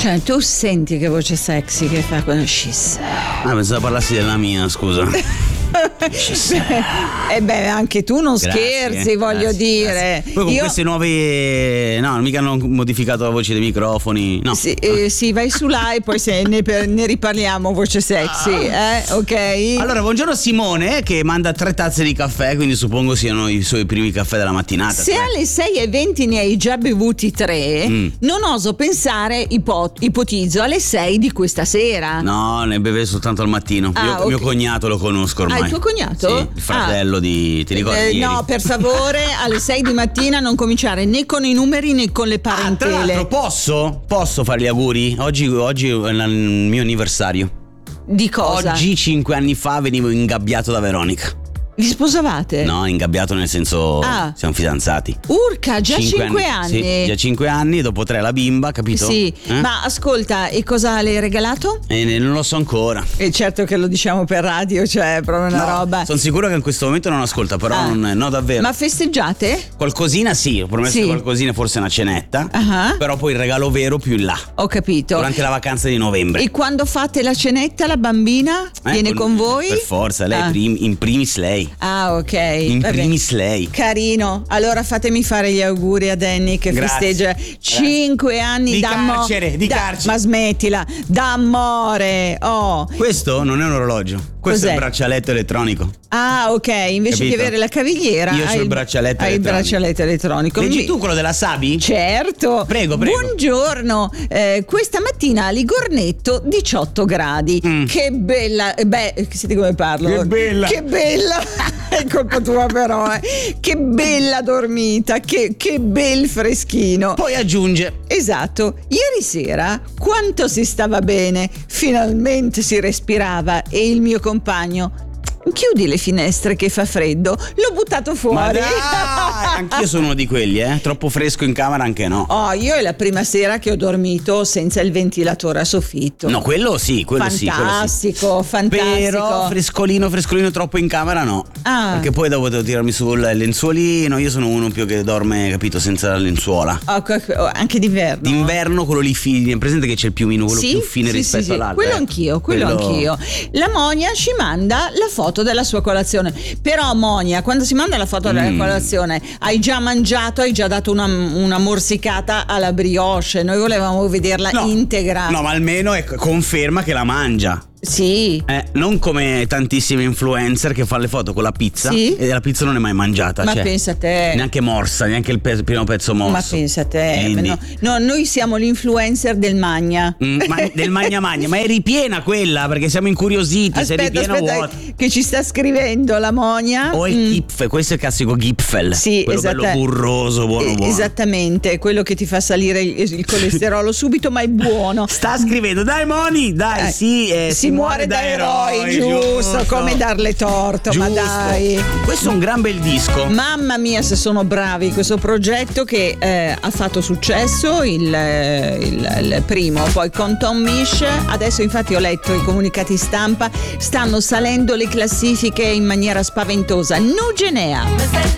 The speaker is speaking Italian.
Cioè, tu senti che voce sexy che fa quando sciss. Pensavo parlassi della mia, scusa. E beh, anche tu non scherzi, voglio dire. Poi con queste nuove. No, mica hanno modificato la voce dei microfoni. No. Sì, vai su là e poi ne riparliamo, voce sexy, ok? Allora, buongiorno Simone, che manda 3 tazze di caffè, quindi suppongo siano i suoi primi caffè della mattinata. Se alle 6:20 ne hai già bevuti 3, non oso pensare, ipotizzo, alle 6 di questa sera. No, ne beve soltanto al mattino. Io mio cognato lo conosco ormai. Il tuo cognato? Sì, il fratello di. Ti ricordi? No, per favore, alle 6 di mattina non cominciare né con i numeri né con le parentele. Tra l'altro, posso fare gli auguri? Oggi è il mio anniversario. Di cosa? Oggi 5 anni fa venivo ingabbiato da Veronica. Vi sposavate? No, ingabbiato nel senso siamo fidanzati. Urca, già 5 anni. Sì, già 5 anni, dopo 3 la bimba, capito? Sì, ma ascolta, e cosa le hai regalato? Non lo so ancora. E certo che lo diciamo per radio, cioè è proprio una roba. Sono sicuro che in questo momento non ascolta, però no, davvero. Ma festeggiate? Qualcosina sì, ho promesso qualcosina, forse una cenetta. Però poi il regalo vero più in là. Ho capito. Durante la vacanza di novembre. E quando fate la cenetta, la bambina viene con voi? Per forza, lei in primis lei. Ah, ok. In primis lei. Carino. Allora fatemi fare gli auguri a Danny che festeggia 5 anni di carcere. Ma smettila, d'amore. Questo non è un orologio. Questo è il braccialetto elettronico. Ah, ok. Invece di avere la cavigliera, io ho il braccialetto elettronico. Hai il braccialetto elettronico. Leggi tu quello della Sabi? Certo. Prego. Buongiorno. Questa mattina a Ligornetto 18 gradi. Che bella. Senti come parlo. Che bella. È colpa tua però. Che bella dormita. Che bel freschino. Poi aggiunge. Esatto. Ieri sera quanto si stava bene. Finalmente si respirava e il mio compagno: chiudi le finestre che fa freddo. L'ho buttato fuori. Ma dai, anch'io sono uno di quelli, troppo fresco in camera anche no. Io è la prima sera che ho dormito senza il ventilatore a soffitto. No, quello sì. Fantastico. Però frescolino troppo in camera no. Perché poi dopo devo tirarmi su il lenzuolino. Io sono uno più che dorme, capito, senza lenzuola. Anche d'inverno. D'inverno quello lì fine, presente che c'è il piumino, quello più fine rispetto all'altro. Quello anch'io. La Monia ci manda la foto della sua colazione. Però Monia, quando si manda la foto della colazione, hai già mangiato, hai già dato una morsicata alla brioche. Noi volevamo vederla integra. No, ma almeno conferma che la mangia. Sì. Non come tantissimi influencer che fanno le foto con la pizza e la pizza non è mai mangiata. Ma pensa a te. Neanche morsa, neanche il primo pezzo morso. Ma pensa a te. Quindi. No, noi siamo l'influencer del magna. Del magna, ma è ripiena quella, perché siamo incuriositi. Aspetta, che ci sta scrivendo la Monia. O il Gipfel, questo è il classico Gipfel. Sì, quello bello burroso, buono. Esattamente, quello che ti fa salire il colesterolo subito, ma è buono. Sta scrivendo, dai Moni, dai, si muore da eroi, giusto, come darle torto, giusto. Ma dai. Questo è un gran bel disco. Mamma mia, se sono bravi, questo progetto che ha fatto successo il primo, poi con Tom Misch. Adesso infatti ho letto i comunicati stampa, stanno salendo le classifiche in maniera spaventosa. Nugenea.